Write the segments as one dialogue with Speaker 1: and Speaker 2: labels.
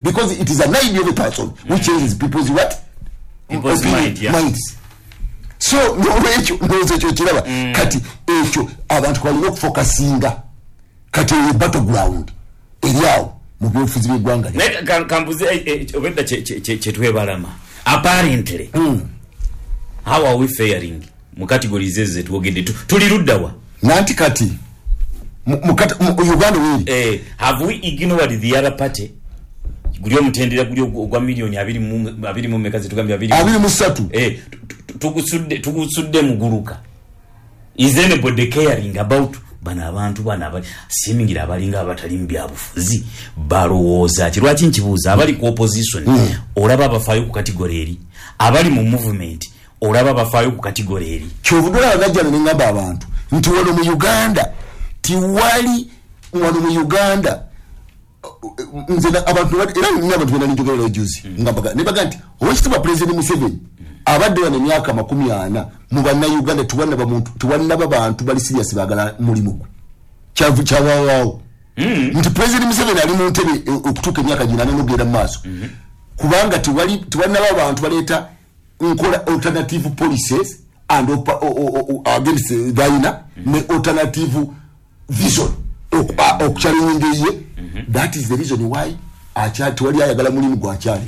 Speaker 1: because it is an idea of a person which changes people's what?
Speaker 2: People's minds.
Speaker 1: So no ekyo kiraba kati ekyo abantu kwalina okufokasinga kati battleground eriawo mu byofuzi by'eggwanga
Speaker 2: kambuze obedda kyetwebalama apparently how are we faring mu categories ezo tuwogedde tuli luddawa
Speaker 1: nanti kati mu Uganda wili
Speaker 2: have we ignored the other party gulyo mutendera gulyo gwa milioni 20 mu mekazi tugambye
Speaker 1: 23
Speaker 2: tugusudde muguluka is anybody caring about bana abantu bana abali simingira abalinga abatali mbyabufuzi balowooza kirwaki nkibuuza abali ku opposition olaba bafayo ku category eri abali mu movement olaba bafayo ku category eri
Speaker 1: kyovudula agajjana n'engamba abantu nti wano mu Uganda tiwali wano mu Uganda nzena abantu era n'abantu bena njogera juzi ngamba nebaga nti owekitiibwa President Museveni abadde wano emyaka 40 mu banna Uganda tuwanna abantu bali serious bagala mulimu kyawawo nti President Museveni ali mu ntebe okutuuka emyaka 8 n'ogenda mu maaso kubanga tuwanna abantu baleeta nkola alternative policies and against Gaina ne alternative vision okuchallenge that is the reason why achati wali ayagala mulimu gwa chali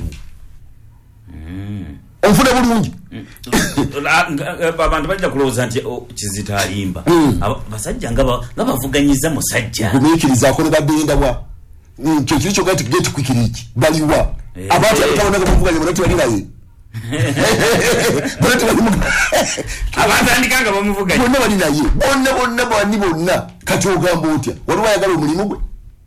Speaker 1: onfuna bulungi
Speaker 2: abantu bajja kulowooza nti Kizito alimba basajja ngabavuganyiza musajja
Speaker 1: kumikiriza ko ne babinda bwa kyo kiricho gati get kwikiriki baliwa abantu atabona bavuganya munati bali naye
Speaker 2: abantu andikanga bamuvuganya
Speaker 1: bonna bali naye bonna kati ogamba otya wali wayagala omulimu gwe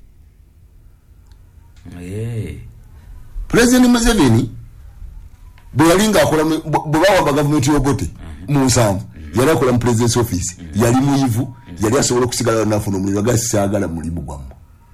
Speaker 1: President Museveni bwalinga akola bwawa government yobote mu nsambu yali akola mu president's office yali muyivu yali asobola okusigala nafuna omulimu gasagala mulimu gwamu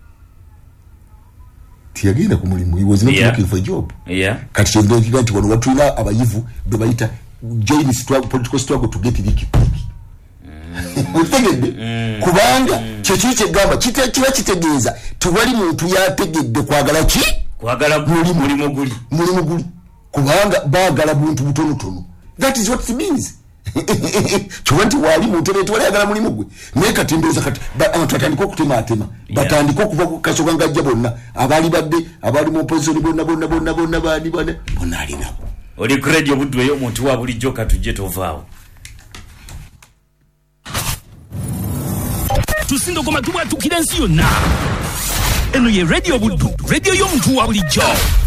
Speaker 1: tiyagenda ku mulimu he was not looking for a job kati kyendo kiganti wano watuna abayivu be bayita join political struggle to get rich utegedde kubanga kyekyo gamba kiba kitegeeza tuwali muntu yategedde kwagala mulimu guli kubanga bagala buntu butonotono that is what it means tuwanti wali muterete wali agala mulimu gwe naye kati ndoza kati abantu batandika okutematema batandika okuva ku kasoga ngajja bonna abali badde abali mu opposition bonna bonna alina
Speaker 2: oli credit obudwe yo muntu wa buli joka tujje tovaawo
Speaker 3: tusindo goma tuba tukirensi yonna eno ye radio buddu radio yo muntu wa buli joka